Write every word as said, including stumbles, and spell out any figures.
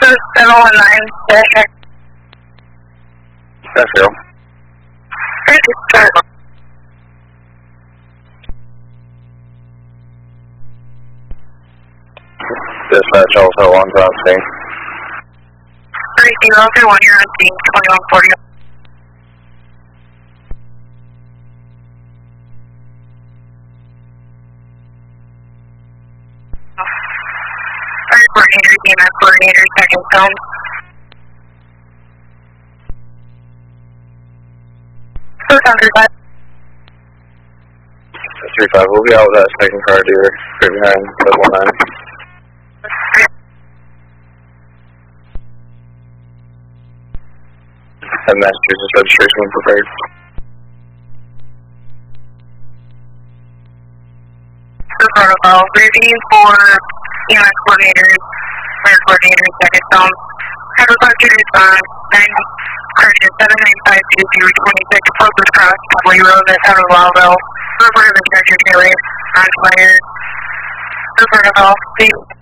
seven one nine, dash. That's zero. Dispatch also one's on scene. three zero three one, you're on scene, twenty-one forty. Fire coordinator, E M S coordinator, second zone. three five. three five, we'll be out with that second car dealer right behind seven one nine. And Massachusetts registration prepared. The protocol, briefing for E M S coordinators, fire coordinators, second zone. Have request to respond, nine, correction, seven nine five two zero twenty-six, Fortress Cross, Public Road, that's out of Lowville. Report of inspector Taylor, on fire. The protocol, please.